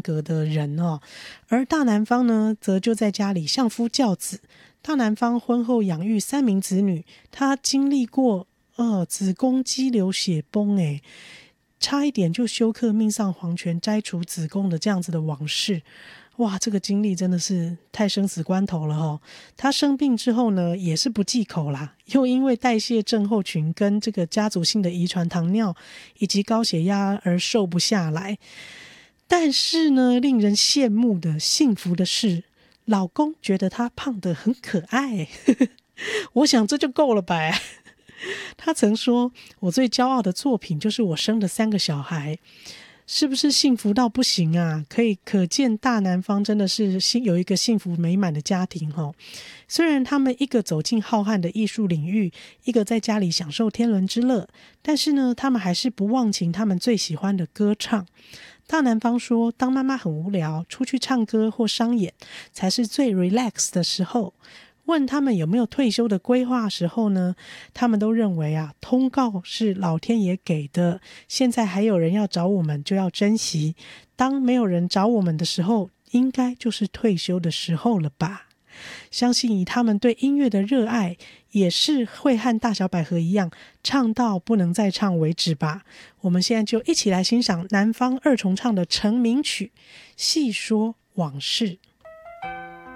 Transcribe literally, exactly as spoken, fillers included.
格的人哦。而大南方呢，则就在家里相夫教子。大南方婚后养育三名子女，他经历过呃子宫肌瘤血崩，诶，差一点就休克命丧黄泉摘除子宫的这样子的往事。哇，这个经历真的是太生死关头了哦。他生病之后呢，也是不忌口啦，又因为代谢症候群跟这个家族性的遗传糖尿以及高血压而瘦不下来。但是呢，令人羡慕的幸福的是，老公觉得她胖得很可爱我想这就够了吧他曾说，我最骄傲的作品就是我生的三个小孩。是不是幸福到不行啊？可以可见大南方真的是有一个幸福美满的家庭哦。虽然他们一个走进浩瀚的艺术领域，一个在家里享受天伦之乐，但是呢，他们还是不忘情他们最喜欢的歌唱。大南方说，当妈妈很无聊，出去唱歌或商演才是最 relax 的时候。问他们有没有退休的规划时候呢，他们都认为啊，通告是老天爷给的，现在还有人要找我们就要珍惜，当没有人找我们的时候，应该就是退休的时候了吧。相信以他们对音乐的热爱，也是会和大小百合一样，唱到不能再唱为止吧。我们现在就一起来欣赏南方二重唱的成名曲《细说往事》。